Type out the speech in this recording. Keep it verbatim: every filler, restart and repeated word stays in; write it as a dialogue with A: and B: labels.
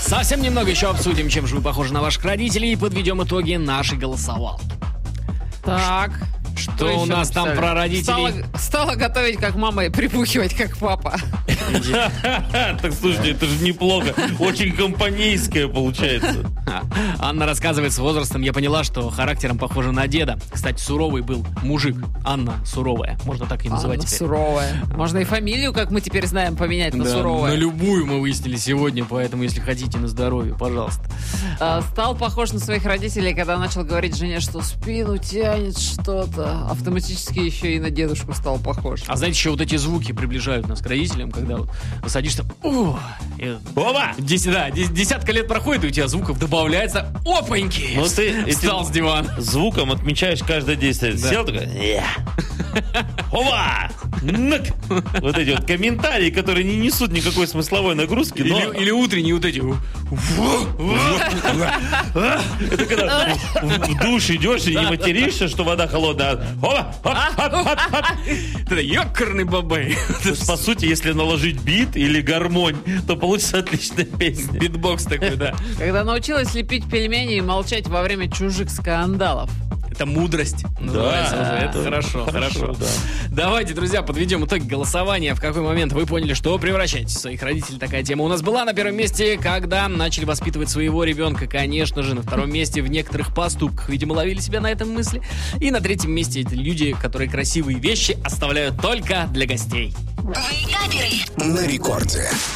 A: Совсем немного еще обсудим, чем же вы похожи на ваших родителей, и подведем итоги нашей голосовалки.
B: Так.
A: Что у нас там про родителей?
B: Стала, стала готовить как мама и прибухивать как папа.
C: Так, слушайте, это же неплохо. Очень компанейское получается.
A: Анна рассказывает, с возрастом я поняла, что характером похожа на деда. Кстати, суровый был мужик. Анна суровая. Можно так и называть
B: Анна
A: теперь.
B: суровая. Можно и фамилию, как мы теперь знаем, поменять на
A: Да,
B: суровая.
A: на любую мы выяснили сегодня, поэтому, если хотите, на здоровье, пожалуйста.
B: А, стал похож на своих родителей, когда начал говорить жене, что спину тянет что-то. Автоматически еще и на дедушку стал похож.
A: А знаете, еще вот эти звуки приближают нас к родителям, когда вот садишься... О, и,
C: Оба!
A: десять, да, дес- десятка лет проходит, и у тебя звуков добавляется. Опаньки!
C: Ну ты
A: Встал
C: этим
A: с дивана.
C: звуком отмечаешь каждое действие.
A: Да.
C: Сел такой... «Я». Ова! Нак! Вот эти вот комментарии, которые не несут никакой смысловой нагрузки, но...
A: Или, или утренние вот эти...
C: Это когда в, в душ идешь и не материшься, что вода холодная. Ова! Хоп, хоп, хоп, хоп.
A: Это ёкарный бабай.
C: То есть, по сути, если наложить бит или гармонь, то получится отличная песня.
A: Битбокс такой, да.
B: Когда научилась лепить пельмени и молчать во время чужих скандалов.
A: Это мудрость. Называется уже. Это хорошо, хорошо.
C: Хорошо, да.
A: Давайте, друзья, подведем итоги голосования. В какой момент вы поняли, что превращаете своих родителей? Такая тема у нас была на первом месте, когда начали воспитывать своего ребенка. Конечно же, на втором месте в некоторых поступках. Видимо, ловили себя на этом мысли. И на третьем месте это люди, которые красивые вещи оставляют только для гостей.
D: На рекорде.